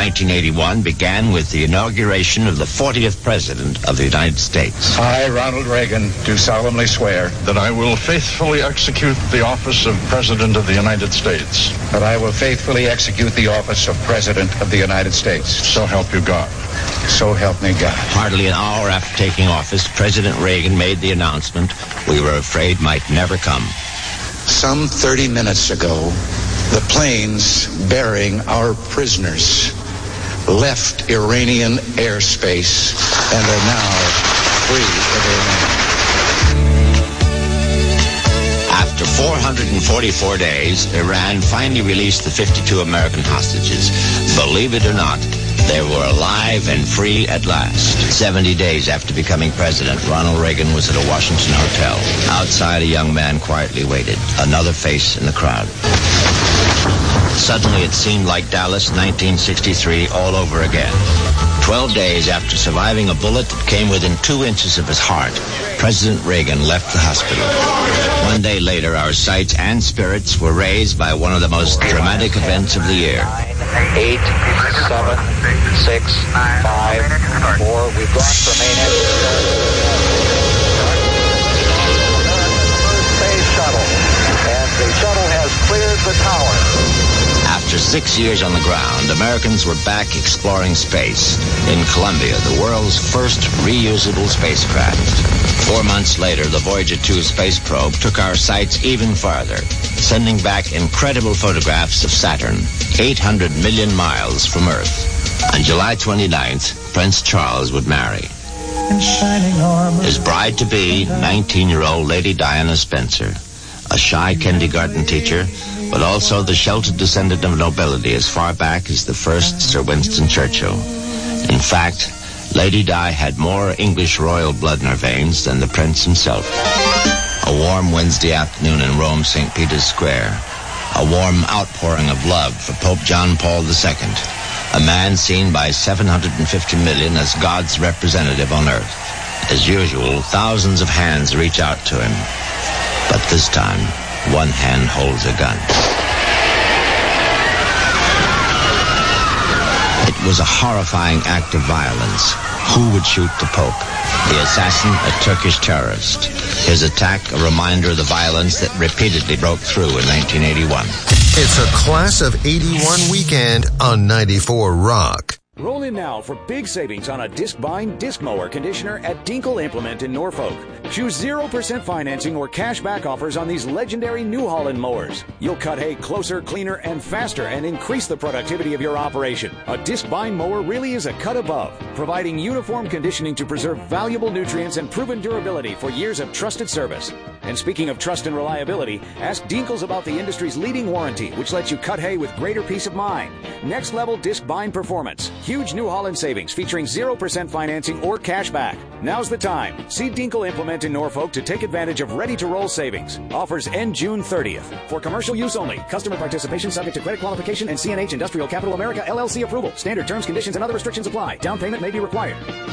1981 began with the inauguration of the 40th President of the United States. I, Ronald Reagan, do solemnly swear that I will faithfully execute the office of President of the United States. That I will faithfully execute the office of President of the United States. So help you God. So help me God. Hardly an hour after taking office, President Reagan made the announcement we were afraid might never come. Some 30 minutes ago, the planes bearing our prisoners left Iranian airspace and are now free of Iran. After 444 days, Iran finally released the 52 American hostages. Believe it or not, they were alive and free at last. 70 days after becoming president, Ronald Reagan was at a Washington hotel. Outside, a young man quietly waited, another face in the crowd. Suddenly, it seemed like Dallas 1963 all over again. 12 days after surviving a bullet that came within 2 inches of his heart, President Reagan left the hospital. 1 day later, our sights and spirits were raised by one of the most dramatic events of the year. 8, 7, 6, 5, 4. We've gone for main engine. Space shuttle, and the shuttle has cleared the tower. After 6 years on the ground, Americans were back exploring space in Columbia, the world's first reusable spacecraft. 4 months later, the Voyager 2 space probe took our sights even farther, sending back incredible photographs of Saturn, 800 million miles from Earth. On July 29th, Prince Charles would marry. His bride-to-be, 19-year-old Lady Diana Spencer, a shy kindergarten teacher, but also the sheltered descendant of nobility as far back as the first Sir Winston Churchill. In fact, Lady Di had more English royal blood in her veins than the prince himself. A warm Wednesday afternoon in Rome, St. Peter's Square. A warm outpouring of love for Pope John Paul II, a man seen by 750 million as God's representative on earth. As usual, thousands of hands reach out to him. But this time, one hand holds a gun. It was a horrifying act of violence. Who would shoot the Pope? The assassin, a Turkish terrorist. His attack, a reminder of the violence that repeatedly broke through in 1981. It's a Class of 81 weekend on 94 Rock. Roll in now for big savings on a disc-bind disc mower conditioner at Dinkle Implement in Norfolk. Choose 0% financing or cash back offers on these legendary New Holland mowers. You'll cut hay closer, cleaner, and faster and increase the productivity of your operation. A disc-bind mower really is a cut above, providing uniform conditioning to preserve valuable nutrients and proven durability for years of trusted service. And speaking of trust and reliability, ask Dinkles about the industry's leading warranty, which lets you cut hay with greater peace of mind. Next level disc bind performance. Huge New Holland savings featuring 0% financing or cash back. Now's the time. See Dinkle Implement in Norfolk to take advantage of ready-to-roll savings. Offers end June 30th. For commercial use only. Customer participation subject to credit qualification and CNH Industrial Capital America LLC approval. Standard terms, conditions, and other restrictions apply. Down payment may be required.